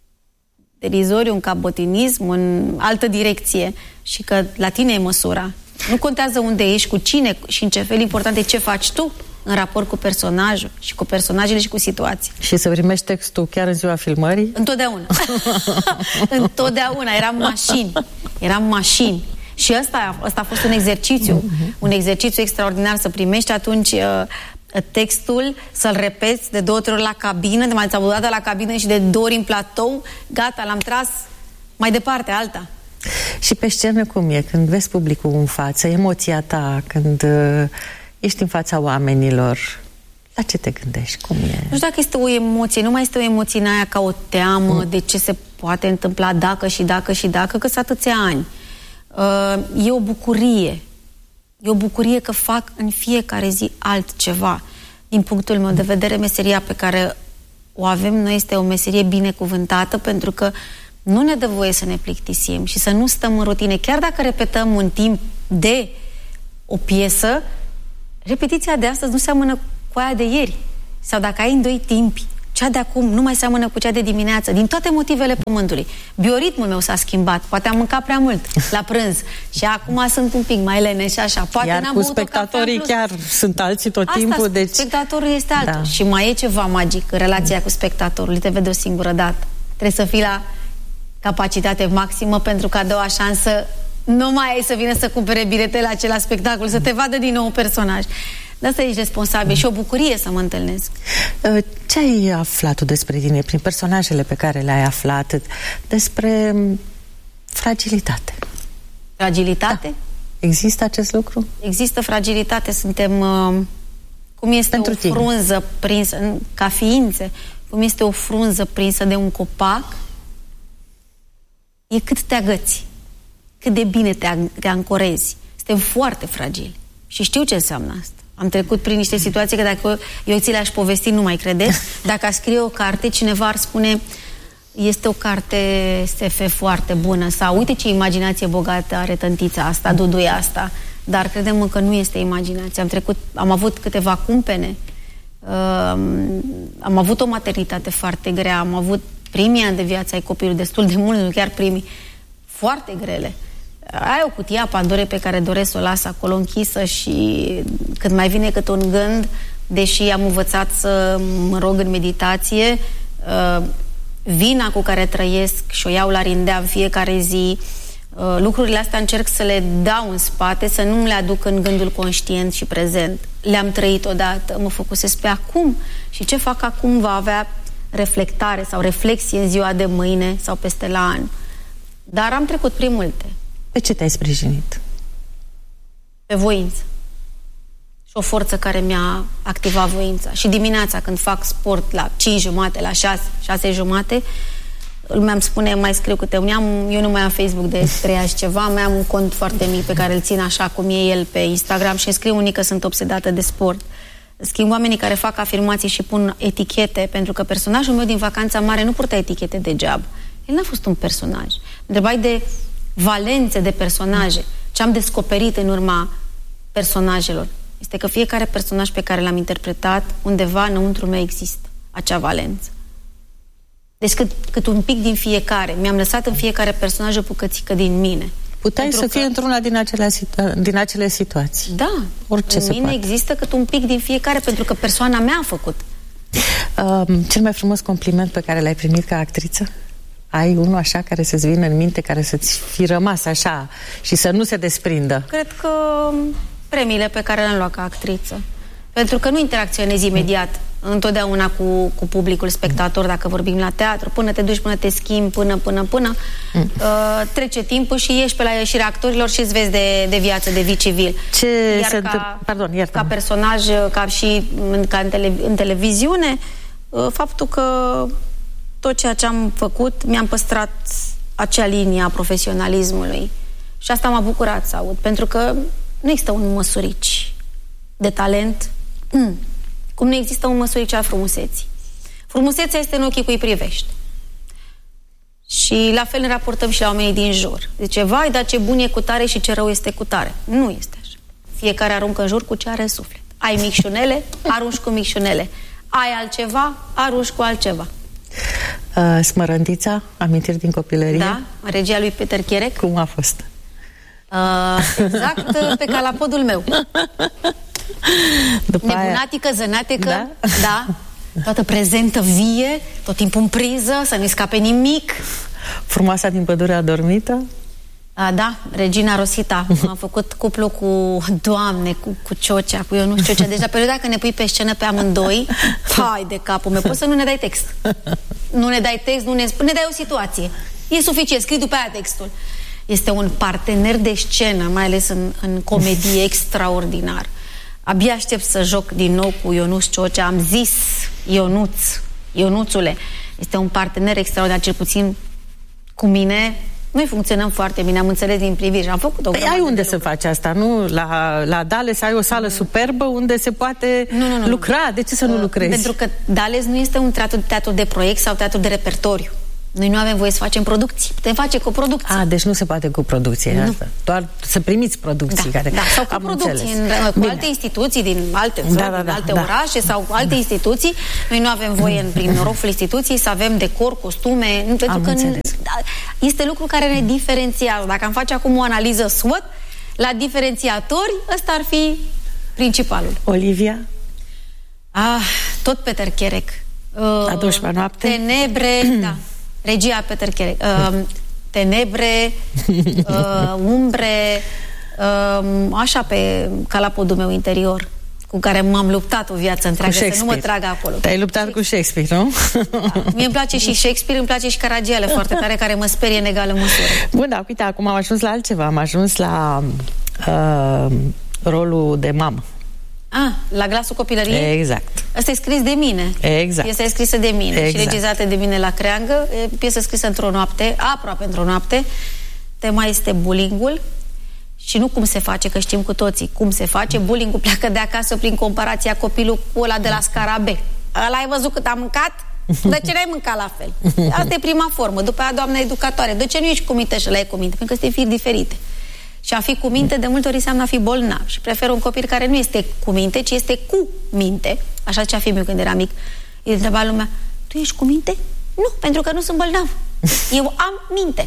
derizoriu, în cabotinism, în altă direcție, și că la tine e măsura. Nu contează unde ești, cu cine și în ce fel, important e ce faci tu în raport cu personajul și cu personajele și cu situația. Și să primești textul chiar în ziua filmării? Întotdeauna. Întotdeauna. Eram mașini. Eram mașini. Și ăsta, ăsta a fost un exercițiu. Uh-huh. Un exercițiu extraordinar, să primești atunci uh, textul, să-l repeți de două, trei ori la cabină, de mai ți-a dat la cabină și de două ori în platou. Gata, l-am tras mai departe, alta. Și pe scenă cum e? Când vezi publicul în față, emoția ta, când uh, ești în fața oamenilor, la ce te gândești? Cum e? Nu știu dacă este o emoție, nu mai este o emoție în aia ca o teamă mm. de ce se poate întâmpla dacă și dacă și dacă, că sunt atâția ani. Uh, e o bucurie. E o bucurie că fac în fiecare zi altceva. Din punctul meu de vedere, meseria pe care o avem noi este o meserie binecuvântată, pentru că nu ne dă voie să ne plictisim și să nu stăm în rutine. Chiar dacă repetăm un timp de o piesă, repetiția de astăzi nu seamănă cu aia de ieri. Sau dacă ai în doi timpi, cea de acum nu mai seamănă cu cea de dimineață, din toate motivele pământului. Bioritmul meu s-a schimbat, poate am mâncat prea mult la prânz și acum sunt un pic mai lene și așa. Poate Iar n-am cu spectatorii chiar sunt alții tot Asta, timpul. Deci... spectatorul este altul. Da. Și mai e ceva magic în relația cu spectatorul. Te vede o singură dată. Trebuie să fii la capacitate maximă, pentru că a doua șansă nu mai ai să vină să cumpere bilete la acela spectacol, să te vadă din nou un personaj. De asta ești responsabil și o bucurie să mă întâlnesc. Ce ai aflat tu despre tine prin personajele pe care le-ai aflat, despre fragilitate? Fragilitate? Da. Există acest lucru? Există fragilitate. Suntem uh, cum este Pentru o tine. frunză prinsă, ca ființe, cum este o frunză prinsă de un copac, e cât te agăți, cât de bine te, te ancorezi. Suntem foarte fragili și știu ce înseamnă asta. Am trecut prin niște situații că dacă eu ți le-aș povesti, nu mai credeți. Dacă aș scrie o carte, cineva ar spune este o carte S F foarte bună sau uite ce imaginație bogată are tântița asta, duduia asta. Dar credem că nu este imaginație. Am trecut, am avut câteva cumpene, uh, am avut o maternitate foarte grea, am avut primii ani de viață ai copilului, destul de mult, nu chiar primii, foarte grele. Ai o cutie a Pandorei pe care doresc să o las acolo închisă și când mai vine cât un gând, deși am învățat să mă rog în meditație, vina cu care trăiesc și o iau la rindea în fiecare zi, lucrurile astea încerc să le dau în spate, să nu le aduc în gândul conștient și prezent. Le-am trăit odată, mă focusez pe acum și ce fac acum va avea reflectare sau reflexie în ziua de mâine sau peste la an. Dar am trecut prin multe. Pe ce te-ai sprijinit? Pe voință. Și o forță care mi-a activat voința. Și dimineața când fac sport la cinci jumate, la șase, șase jumate, lumea îmi spune, mai scriu câte un... Am, eu nu mai am Facebook de trei ani și ceva, mai am un cont foarte mic pe care îl țin așa cum e el pe Instagram și îmi scriu unii că sunt obsedată de sport. Schimb oamenii care fac afirmații și pun etichete, pentru că personajul meu din Vacanța Mare nu purta etichete degeaba. El n-a fost un personaj. Întrebai de valențe de personaje. Ce am descoperit în urma personajelor este că fiecare personaj pe care l-am interpretat, undeva înăuntru meu există acea valență. Deci cât, cât un pic din fiecare. Mi-am lăsat în fiecare personaj o bucățică din mine. Puteai Pentru să că... fie într-una din acele, situa- din acele situații. Da. Orice în se mine poate. există cât un pic din fiecare, pentru că persoana mea a făcut. Uh, cel mai frumos compliment pe care l-ai primit ca actriță? Ai unul așa care să-ți vină în minte, care să-ți fi rămas așa și să nu se desprindă? Cred că premiile pe care le-am luat ca actriță. Pentru că nu interacționezi imediat întotdeauna cu, cu publicul spectator, dacă vorbim la teatru, până te duci, până te schimbi, până, până, până mm. uh, trece timpul și ieși pe la ieșirea actorilor și îți vezi de, de viață, de vii civil. Ce Iar se ca, Pardon, ca personaj, ca și în, ca în, tele, în televiziune, uh, faptul că tot ceea ce am făcut, mi-am păstrat acea linie a profesionalismului. Și asta m-a bucurat să aud, pentru că nu există un măsurici de talent, mm. cum nu există un măsurici al frumuseții. Frumusețea este în ochii cui privești. Și la fel ne raportăm și la oamenii din jur. Zice, vai, dar ce bun e cu tare și ce rău este cu tare. Nu este așa. Fiecare aruncă în jur cu ce are în suflet. Ai micșunele, arunci cu micșunele. Ai altceva, arunci cu altceva. Uh, Smărândița, amintiri din copilărie? Da, regia lui Peter Chierec. Cum a fost? Uh, exact pe calapodul meu. După Nebunatică, aia... zănatecă, da? da, toată prezentă, vie, tot timpul în priză, să nu-i scape nimic. Frumoasa din pădurea adormită? A, da, Regina Rosita. Am făcut cuplu cu, Doamne, cu, cu Ciocea, cu Ionuț Ciocea. Deci la perioada când ne pui pe scenă pe amândoi, hai de capul meu, poți să nu ne dai text. Nu ne dai text, nu ne, ne dai o situație. E suficient, scrii după aia textul. Este un partener de scenă, mai ales în, în comedie, extraordinar. Abia aștept să joc din nou cu Ionuț Ciocea. Am zis, Ionuț, Ionuțule, este un partener extraordinar, cel puțin cu mine. Noi funcționăm foarte bine, am înțeles din priviri și am făcut o păi ai unde să faci asta, nu? La, la Dales ai o sală mm. superbă unde se poate nu, nu, nu, lucra. De ce să nu uh, lucrezi? Pentru că Dales nu este un teatru, teatru de proiect sau teatru de repertoriu. Noi nu avem voie să facem producții. Putem face coproducții. Ah, deci nu se poate cu producție nu. Asta. Doar să primiți producții. Da, care da. Sau cu producții în, cu Bine. alte instituții din alte țări, da, da, da, alte da. orașe sau cu alte instituții. Noi nu avem voie în, prin noroful instituției să avem decor, costume, nu, pentru am că înțeles. este lucru care ne diferențiază. Dacă am face acum o analiză SWOT la diferențiatori, ăsta ar fi principalul. Olivia? Ah, tot Peter Cherek. Uh, A doisprezecea noapte? Tenebre, da. Regia Peter Cherek. Uh, tenebre, uh, umbre, uh, așa pe calapodul meu interior, cu care m-am luptat o viață întreagă, să nu mă tragă acolo. Te-ai luptat cu Shakespeare, nu? Da. Mie îmi place și Shakespeare, îmi place și Caragiale foarte tare, care mă sperie în egală măsură. Bun, dar uite, acum am ajuns la altceva. Am ajuns la uh, rolul de mamă. Ah, la Glasul copilăriei? Exact. Asta e scris de mine. Exact. Piesa e scrisă de mine exact. și regizată de mine la creangă. E piesă scrisă într-o noapte, aproape într-o noapte. Tema este bullying-ul și nu cum se face, că știm cu toții cum se face. Bullying-ul pleacă de acasă prin comparația copilul cu ăla de la scara B. Ăla ai văzut cât a mâncat? De ce n-ai mâncat la fel? Asta e prima formă. După aia, doamna educatoare, de ce nu ești cu minte și ăla e cu minte? Pentru că sunt firi diferite. Și a fi cu minte de multe ori înseamnă a fi bolnav. Și prefer un copil care nu este cu minte, ci este cu minte. Așa zicea fiul meu când era mic. Îi întreba lumea, tu ești cu minte? Nu, pentru că nu sunt bolnav. Eu am minte.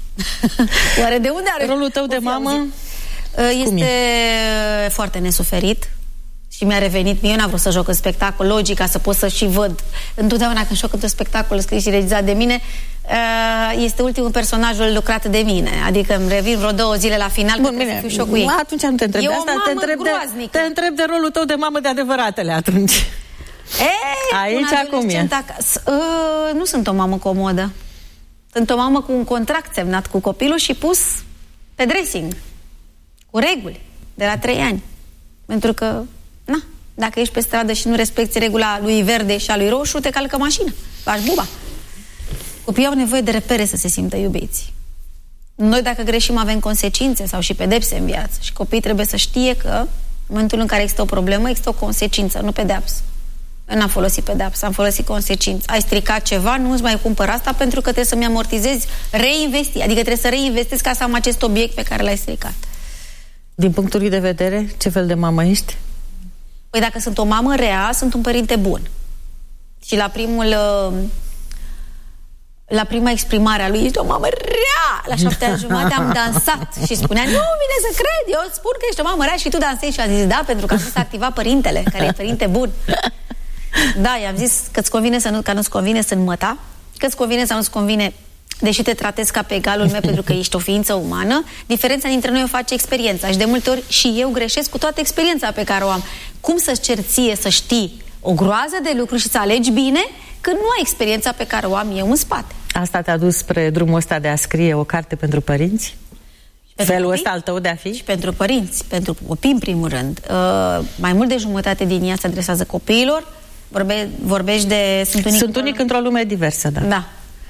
Oare de unde are? Rolul tău de mamă? Este foarte nesuferit. Și mi-a revenit mie, eu n-am vrut să joc în spectacol, logica să pot să și văd. Întotdeauna când joc într-un spectacol scris și regizat de mine, este ultimul personajul lucrat de mine. Adică îmi revin vreo două zile la final. Bun, bine, să fiu și eu cu ei. Atunci nu te întreb de asta, te întreb de, te întreb de rolul tău de mamă de adevăratele atunci. Ei, aici acum e. Uh, nu sunt o mamă comodă. Sunt o mamă cu un contract semnat cu copilul și pus pe dressing. Cu reguli. De la trei ani. Pentru că na, dacă ești pe stradă și nu respecti regula lui verde și a lui roșu, te calcă mașina, faci buba. Copiii au nevoie de repere să se simtă iubiți. Noi, dacă greșim, avem consecințe sau și pedepse în viață. Și copiii trebuie să știe că în momentul în care există o problemă, există o consecință, nu pedeapsă. Eu n-am folosit pedeapsă, am folosit consecință. Ai stricat ceva, nu îți mai cumpăr asta pentru că trebuie să-mi amortizezi, reinvesti. Adică trebuie să reinvestezi ca să am acest obiect pe care l-ai stricat. Din punctul de vedere, ce fel de mamă ești? Păi dacă sunt o mamă rea, sunt un părinte bun. Și la primul... La prima exprimare a lui, ești o mamă rea! La șapte ani jumate am dansat și spunea, nu vine să cred, eu spun că ești o mamă rea și tu dansezi. Și a zis, da, pentru că am fost activat părintele, care e părinte bun. Da, i-am zis că-ți convine să nu, că nu-ți convine să înmăta, că-ți convine sau nu-ți convine, deși te tratezi ca pe egalul meu pentru că ești o ființă umană, diferența dintre noi o face experiența. Și de multe ori și eu greșesc cu toată experiența pe care o am. Cum să-ți cer ție să știi o groază de lucruri și să alegi bine când nu ai experiența pe care o am eu în spate? Asta te-a dus spre drumul ăsta de a scrie o carte pentru părinți? Pentru felul ăsta al tău de a fi? Și pentru părinți, pentru copii în primul rând. Uh, mai mult de jumătate din ea se adresează copiilor. Vorbe, vorbești de... Sunt unic, Sunt unic într-o lume diversă, da. Da.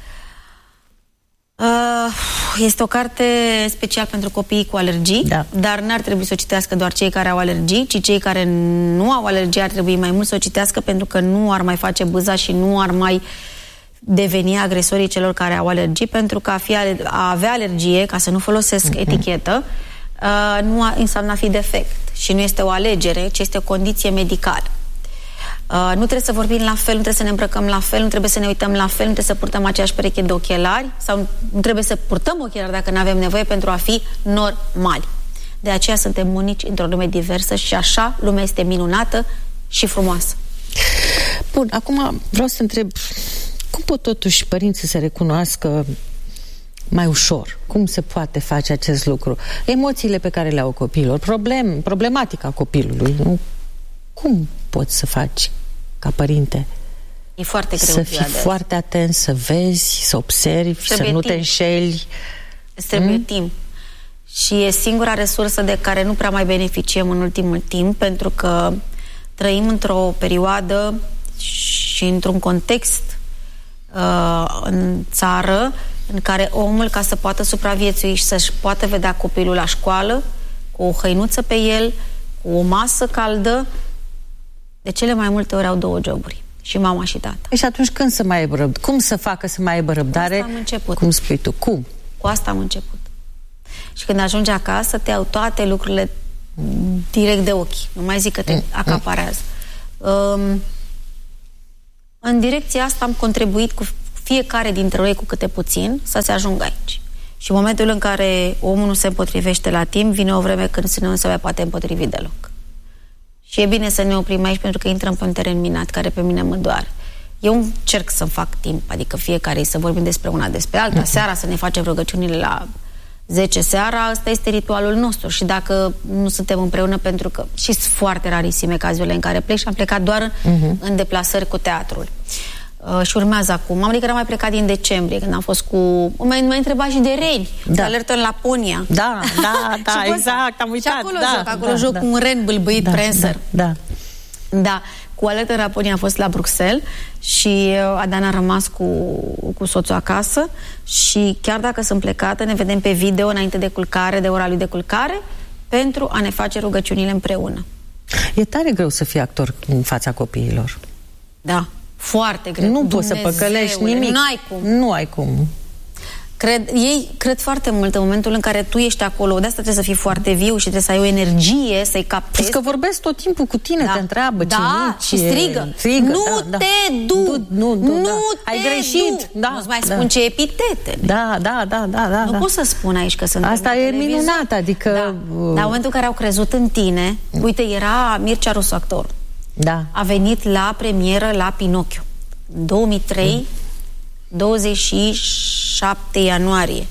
Uh, este o carte special pentru copiii cu alergii, da. Dar n-ar trebui să o citească doar cei care au alergii, ci cei care nu au alergii ar trebui mai mult să o citească pentru că nu ar mai face bâza și nu ar mai deveni agresorii celor care au alergii, pentru că a, fi, a avea alergie, ca să nu folosesc uh-huh. etichetă, uh, nu a, înseamnă a fi defect și nu este o alegere, ci este o condiție medicală. Uh, nu trebuie să vorbim la fel, nu trebuie să ne îmbrăcăm la fel, nu trebuie să ne uităm la fel, nu trebuie să purtăm aceeași pereche de ochelari sau nu trebuie să purtăm ochelari dacă nu avem nevoie pentru a fi normali. De aceea suntem unici într-o lume diversă și așa lumea este minunată și frumoasă. Bun, acum vreau să întreb, cum pot totuși părinții să recunoască mai ușor? Cum se poate face acest lucru? Emoțiile pe care le au copiilor, problem, problematica copilului, nu? Cum poți să faci ca părinte? E foarte greu. Să fii foarte atent, să vezi, să observi, trebuie să nu timp. te înșeli. Îți trebuie mm? timp. Și e singura resursă de care nu prea mai beneficiem în ultimul timp, pentru că trăim într-o perioadă și într-un context uh, în țară în care omul, ca să poată supraviețui și să-și poată vedea copilul la școală, cu o hăinuță pe el, cu o masă caldă, de cele mai multe ori au două joburi. Și mama și tata. Și atunci când să mai aibă răbdare? Cum să facă să mai aibă răbdare? Cu asta am început. Cum spui tu? Cum? Cu asta am început. Și când ajungi acasă, te iau toate lucrurile direct de ochi. Nu mai zic că te acaparează. Um, în direcția asta am contribuit cu fiecare dintre noi cu câte puțin să se ajungă aici. Și în momentul în care omul nu se împotrivește la timp, vine o vreme când nu se mai poate împotrivi deloc. Și e bine să ne oprim aici pentru că intrăm pe un teren minat care pe mine mă doare. Eu încerc să-mi fac timp, adică fiecare să vorbim despre una despre alta, seara să ne facem rugăciunile la zece seara, ăsta este ritualul nostru. Și dacă nu suntem împreună, pentru că și sunt foarte rarisime cazurile în care plec și am plecat doar uh-huh. în deplasări cu teatrul. Uh, și urmează acum. Adică am mai plecat din decembrie, când am fost cu... M-ai întrebat și de reni, da. Alertă în Laponia. Da, da, da, exact, am uitat. Și acolo da, joc, acolo da, joc da. cu un ren bâlbâit, da, prenser. Da, da. Da, cu Alertă în Laponia a fost la Bruxelles și Adana a rămas cu, cu soțul acasă și chiar dacă sunt plecată, ne vedem pe video înainte de culcare, de ora lui de culcare, pentru a ne face rugăciunile împreună. E tare greu să fii actor în fața copiilor. Da. Foarte greu. Nu poți să păcălești nimic. Nu ai cum. Nu ai cum. Cred, ei cred foarte mult în momentul în care tu ești acolo. De asta trebuie să fii foarte viu și trebuie să ai o energie, să-i captezi. Plus că vorbesc tot timpul cu tine, da. Te întreabă da, ce mici, și strigă. strigă nu da, te da. du! du nu, du, nu da. te Ai greșit! Du. Da, Nu-ți mai da. spun ce epitete. Da, da, da, da, da. Nu da. pot să spun aici că sunt. Asta e minunat, adică... Da. Dar în momentul în care au crezut în tine, uite, era Mircea Rusu, actor. Da. A venit la premieră la Pinocchio. două mii trei, douăzeci și șapte ianuarie.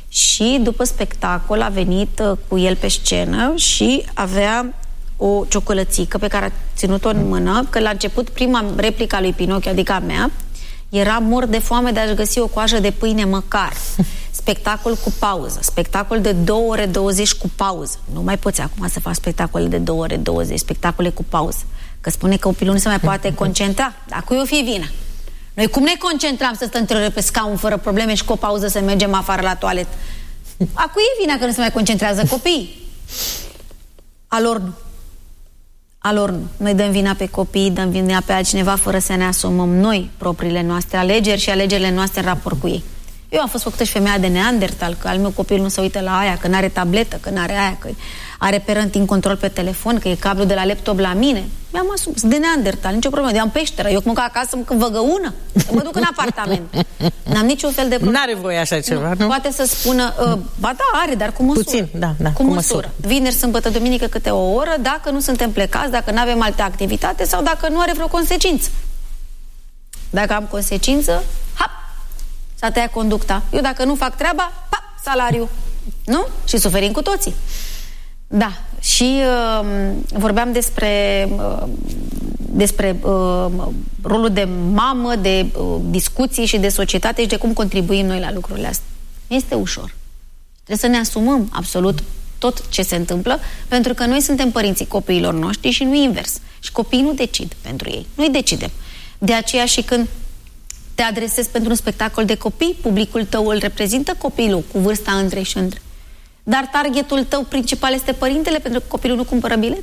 Și după spectacol a venit uh, cu el pe scenă și avea o ciocolățică pe care a ținut-o în mână, că la început prima replica lui Pinocchio, adică a mea, era mor de foame de a-și găsi o coajă de pâine măcar. Spectacol cu pauză, spectacol de două ore douăzeci cu pauză. Nu mai poți acum să faci spectacole de două ore douăzeci, spectacole cu pauză. Că spune că copilul nu se mai poate concentra. Dar cui o fi vina? Noi cum ne concentram să stăm trei ore pe scaun fără probleme și cu o pauză să mergem afară la toalet? A cui e vina că nu se mai concentrează copiii? A lor nu. A lor nu. Noi dăm vina pe copii, dăm vina pe altcineva fără să ne asumăm noi propriile noastre alegeri și alegerile noastre în raport cu ei. Eu am fost făcută și femeia de Neandertal, că al meu copil nu se uită la aia, că n-are tabletă, că n-are aia, că are parenting control pe telefon, că e cablu de la laptop la mine. Mi-am asumat. De Neandertal, nicio problemă. Eu am peșteră. Eu cum că acasă când vă găună, mă duc în apartament. N-am niciun fel de problemă. N-are voie așa ceva, nu? nu? Poate să spună, uh, ba da, are, dar cu măsură. Puțin, da, da, cu, cu măsură. măsură. Vineri, sâmbătă, duminică câte o oră, dacă nu suntem plecați, dacă nu avem alte activitate sau dacă nu are vreo consecință. Dacă am consecință, hap, s-a tăiat conducta. Eu dacă nu fac treaba, pa, salariu. Nu? Și suferim cu toții. Da. Și uh, vorbeam despre uh, despre uh, rolul de mamă, de uh, discuții și de societate și de cum contribuim noi la lucrurile astea. Este ușor. Trebuie să ne asumăm absolut tot ce se întâmplă, pentru că noi suntem părinții copiilor noștri și nu invers. Și copiii nu decid pentru ei. Noi decidem. De aceea și când te adresezi pentru un spectacol de copii, publicul tău îl reprezintă copilul cu vârsta între și între. Dar targetul tău principal este părintele, pentru că copilul nu cumpără bilet.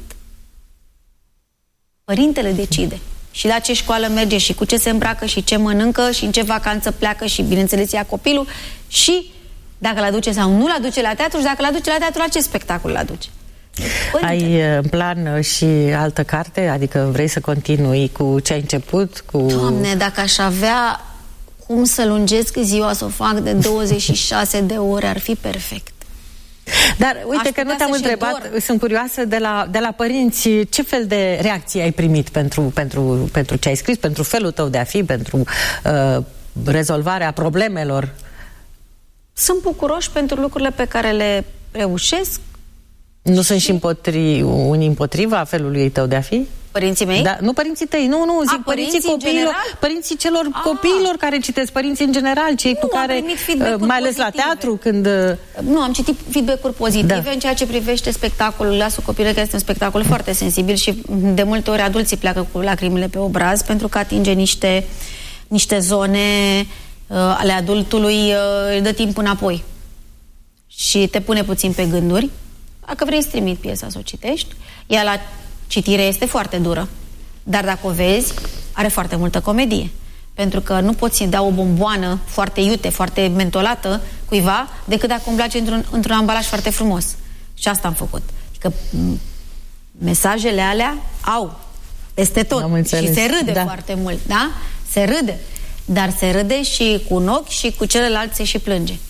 Părintele decide. Și la ce școală merge și cu ce se îmbracă și ce mănâncă și în ce vacanță pleacă și, bineînțeles, ia copilul și dacă l-aduce sau nu l-aduce la teatru și dacă l-aduce la teatru, la ce spectacol l-aduce. Părinte. Ai în plan și altă carte? Adică vrei să continui cu ce ai început? Cu... Doamne, dacă aș avea cum să lungesc ziua să o fac de douăzeci și șase de ore, ar fi perfect. Dar uite aș că nu te-am întrebat, dor. Sunt curioasă de la, de la părinți, ce fel de reacții ai primit pentru, pentru, pentru ce ai scris, pentru felul tău de a fi, pentru uh, rezolvarea problemelor? Sunt bucuroși pentru lucrurile pe care le reușesc. Nu și... sunt și împotri, unii împotriva felului tău de a fi? Părinții mei? Da, nu părinții tăi, nu, nu, zic A, părinții, părinții copiilor, părinții celor A. copiilor care citesc, părinții în general, cei nu, cu care, mai ales pozitive. La teatru, când... Nu, am citit feedback-uri pozitive da. În ceea ce privește spectacolul Lasul Copilului, care este un spectacol foarte sensibil și de multe ori adulții pleacă cu lacrimile pe obraz pentru că atinge niște, niște zone uh, ale adultului, uh, îi dă timp înapoi și te pune puțin pe gânduri. Dacă vrei să trimit piesa să o citești, ea la citire este foarte dură, dar dacă o vezi, are foarte multă comedie. Pentru că nu poți da o bomboană foarte iute, foarte mentolată cuiva, decât dacă îmi place într-un, într-un ambalaj foarte frumos. Și asta am făcut. Că mesajele alea au peste tot. Și se râde da. Foarte mult, da? Se râde. Dar se râde și cu un ochi și cu celălalt se și plânge.